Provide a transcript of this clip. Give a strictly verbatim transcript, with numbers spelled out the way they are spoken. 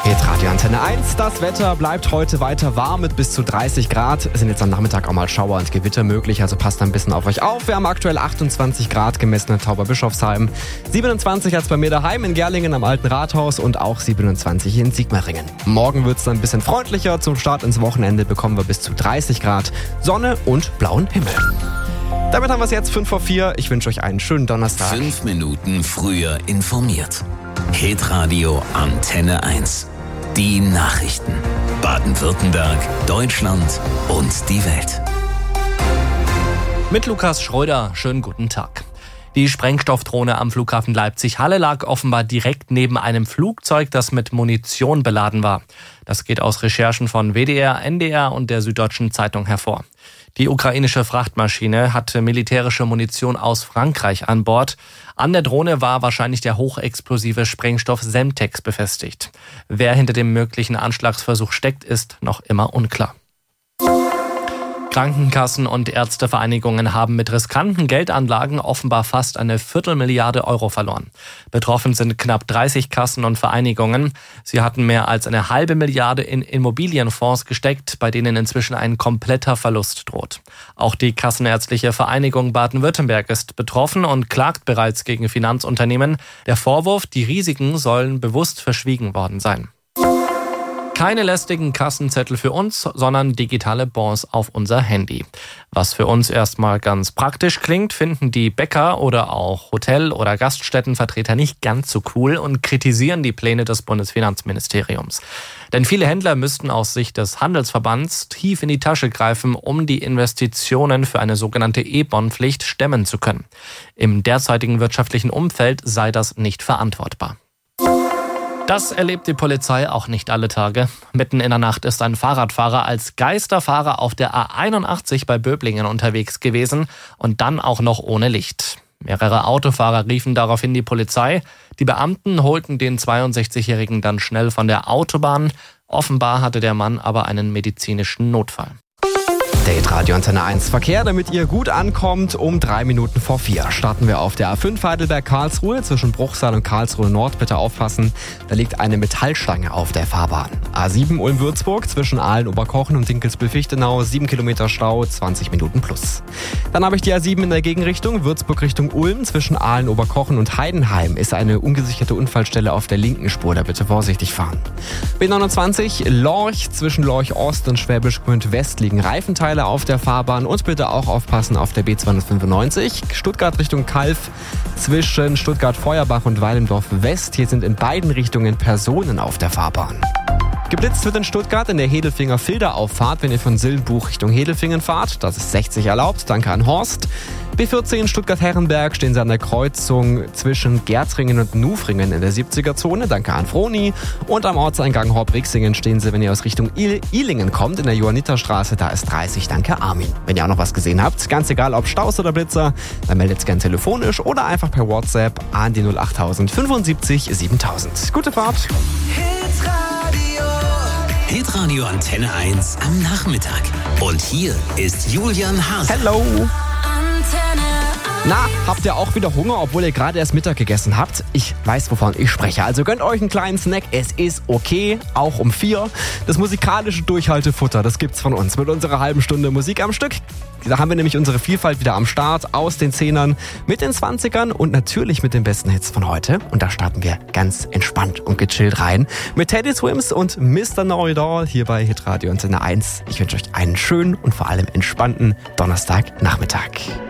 Hitradio Antenne eins. Das Wetter bleibt heute weiter warm mit bis zu dreißig Grad. Es sind jetzt am Nachmittag auch mal Schauer und Gewitter möglich, also passt ein bisschen auf euch auf. Wir haben aktuell achtundzwanzig Grad gemessen in Tauberbischofsheim, siebenundzwanzig als bei mir daheim in Gerlingen am Alten Rathaus und auch siebenundzwanzig in Sigmaringen. Morgen wird es dann ein bisschen freundlicher. Zum Start ins Wochenende bekommen wir bis zu dreißig Grad, Sonne und blauen Himmel. Damit haben wir es jetzt fünf vor vier. Ich wünsche euch einen schönen Donnerstag. Fünf Minuten früher informiert. Hitradio Antenne eins. Die Nachrichten. Baden-Württemberg, Deutschland und die Welt. Mit Lukas Schröder, schönen guten Tag. Die Sprengstoffdrohne am Flughafen Leipzig-Halle lag offenbar direkt neben einem Flugzeug, das mit Munition beladen war. Das geht aus Recherchen von W D R, N D R und der Süddeutschen Zeitung hervor. Die ukrainische Frachtmaschine hatte militärische Munition aus Frankreich an Bord. An der Drohne war wahrscheinlich der hochexplosive Sprengstoff Semtex befestigt. Wer hinter dem möglichen Anschlagsversuch steckt, ist noch immer unklar. Krankenkassen und Ärztevereinigungen haben mit riskanten Geldanlagen offenbar fast eine Viertelmilliarde Euro verloren. Betroffen sind knapp dreißig Kassen und Vereinigungen. Sie hatten mehr als eine halbe Milliarde in Immobilienfonds gesteckt, bei denen inzwischen ein kompletter Verlust droht. Auch die Kassenärztliche Vereinigung Baden-Württemberg ist betroffen und klagt bereits gegen Finanzunternehmen. Der Vorwurf, die Risiken sollen bewusst verschwiegen worden sein. Keine lästigen Kassenzettel für uns, sondern digitale Bons auf unser Handy. Was für uns erstmal ganz praktisch klingt, finden die Bäcker oder auch Hotel- oder Gaststättenvertreter nicht ganz so cool und kritisieren die Pläne des Bundesfinanzministeriums. Denn viele Händler müssten aus Sicht des Handelsverbands tief in die Tasche greifen, um die Investitionen für eine sogenannte E-Bon-Pflicht stemmen zu können. Im derzeitigen wirtschaftlichen Umfeld sei das nicht verantwortbar. Das erlebt die Polizei auch nicht alle Tage. Mitten in der Nacht ist ein Fahrradfahrer als Geisterfahrer auf der A einundachtzig bei Böblingen unterwegs gewesen und dann auch noch ohne Licht. Mehrere Autofahrer riefen daraufhin die Polizei. Die Beamten holten den zweiundsechzigjährigen dann schnell von der Autobahn. Offenbar hatte der Mann aber einen medizinischen Notfall. Der Hitradio Antenne eins Verkehr, damit ihr gut ankommt, um drei Minuten vor vier. Starten wir auf der A fünf Heidelberg-Karlsruhe zwischen Bruchsal und Karlsruhe Nord. Bitte aufpassen, da liegt eine Metallstange auf der Fahrbahn. A sieben Ulm-Würzburg zwischen Aalen-Oberkochen und Dinkelsbühl-Fichtenau, sieben Kilometer Stau, zwanzig Minuten plus. Dann habe ich die A sieben in der Gegenrichtung, Würzburg Richtung Ulm zwischen Aalen-Oberkochen und Heidenheim ist eine ungesicherte Unfallstelle auf der linken Spur, da bitte vorsichtig fahren. B neunundzwanzig Lorch zwischen Lorch Ost und Schwäbisch Gmünd West liegen Reifenteile auf der Fahrbahn und bitte auch aufpassen auf der B zweihundertfünfundneunzig. Stuttgart Richtung Calw zwischen Stuttgart-Feuerbach und Weilendorf West. Hier sind in beiden Richtungen Personen auf der Fahrbahn. Geblitzt wird in Stuttgart in der Hedelfinger-Filder-Auffahrt, wenn ihr von Silbenbuch Richtung Hedelfingen fahrt. Das ist sechzig erlaubt, danke an Horst. B vierzehn Stuttgart-Herrenberg stehen sie an der Kreuzung zwischen Gärtringen und Nufringen in der siebziger-Zone, danke an Froni. Und am Ortseingang Horb-Rixingen stehen sie, wenn ihr aus Richtung Il- Ilingen kommt, in der Johanniterstraße, da ist dreißig, danke Armin. Wenn ihr auch noch was gesehen habt, ganz egal ob Staus oder Blitzer, dann meldet es gern telefonisch oder einfach per WhatsApp an die null achttausend fünfundsiebzig siebentausend. Gute Fahrt! Hitradio Antenne eins am Nachmittag. Und hier ist Julian Hase. Hello! Na, habt ihr auch wieder Hunger, obwohl ihr gerade erst Mittag gegessen habt? Ich weiß, wovon ich spreche. Also gönnt euch einen kleinen Snack. Es ist okay, auch um vier. Das musikalische Durchhaltefutter, das gibt's von uns mit unserer halben Stunde Musik am Stück. Da haben wir nämlich unsere Vielfalt wieder am Start, aus den Zehnern, mit den Zwanzigern und natürlich mit den besten Hits von heute. Und da starten wir ganz entspannt und gechillt rein mit Teddy Swims und Mister Know-It-All hier bei Hitradio Antenne eins. Ich wünsche euch einen schönen und vor allem entspannten Donnerstagnachmittag.